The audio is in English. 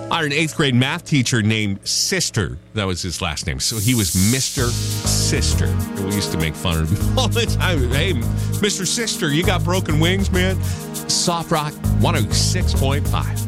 I had an 8th grade math teacher named Sister. That was his last name. So he was Mr. Sister. And we used to make fun of him all the time. Hey, Mr. Sister, you got broken wings, man? Soft Rock 106.5.